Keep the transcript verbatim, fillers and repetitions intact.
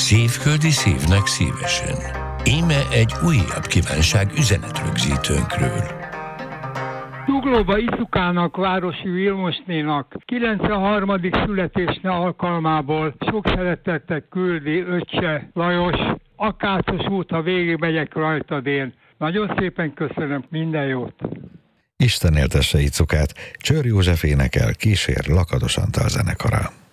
Szívföldi szívnek szívesen. Íme egy újabb kívánság üzenetrögzítőnkről. Zuglóba Iszukának, városi Vilmosnénak kilencvenharmadik születésne alkalmából sok szeretettel küldi öccse Lajos. Akácos út, ha végigmegyek rajtad én. Nagyon szépen köszönöm, minden jót! Isten éltesse Icukát, Csőr József énekel, kísér Lakatos Antal zenekara.